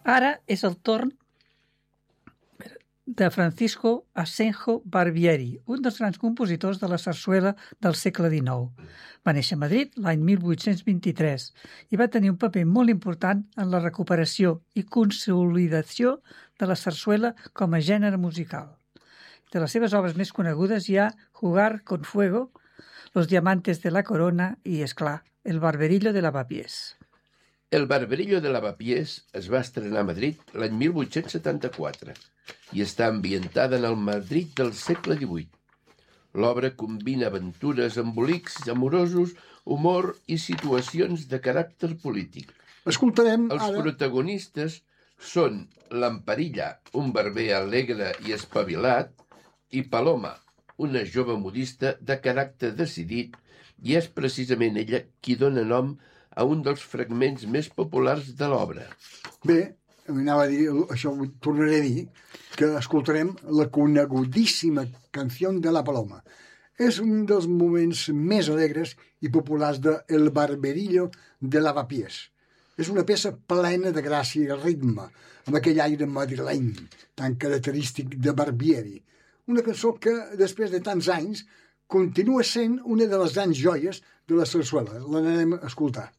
Ara és el torn de Francisco Asenjo Barbieri, un dels grans compositors de la sarsuela del segle XIX. Va néixer a Madrid l'any 1823 i va tenir un paper molt important en la recuperació i consolidació de la sarsuela com a gènere musical. De les seves obres més conegudes hi ha Jugar con Fuego, Los Diamantes de la Corona i, és clar, El Barberillo de Lavapiés. El Barberillo de Lavapiés es va estrenar a Madrid l'any 1874 i està ambientada en el Madrid del segle XVIII. L'obra combina aventures, embolics amorosos, humor i situacions de caràcter polític. Escoltarem Els ara... protagonistes són Lamparilla, un barber alegre i espavilat, i Paloma, una jove modista de caràcter decidit, i és precisament ella qui dona nom a un dels fragments més populars de l'obra. Bé, anava a dir, això ho tornaré a dir, que escoltarem la conegudíssima Canció de la Paloma. És un dels moments més alegres i populars de El Barberillo de Lavapiés. És una peça plena de gràcia i ritme, amb aquell aire madrileny tan característic de Barbieri. Una cançó que, després de tants anys, continua sent una de les grans joies de la sarsuela. L'anarem a escoltar.